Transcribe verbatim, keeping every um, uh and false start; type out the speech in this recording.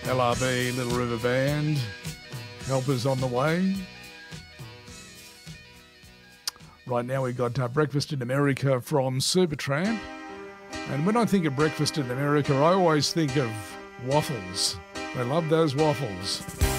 L R B, Little River Band, Helpers on the way. Right now we've got uh, Breakfast in America from Supertramp. And when I think of Breakfast in America, I always think of waffles. They love those waffles.